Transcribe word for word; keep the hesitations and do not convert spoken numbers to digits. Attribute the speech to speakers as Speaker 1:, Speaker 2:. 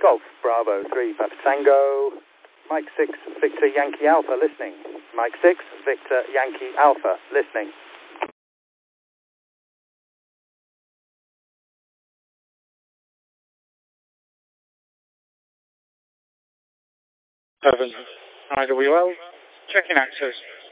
Speaker 1: Golf Bravo three Papa Tango, Mike six Victor Yankee Alpha listening. Mike six Victor Yankee Alpha listening.
Speaker 2: Seven I W L, checking access.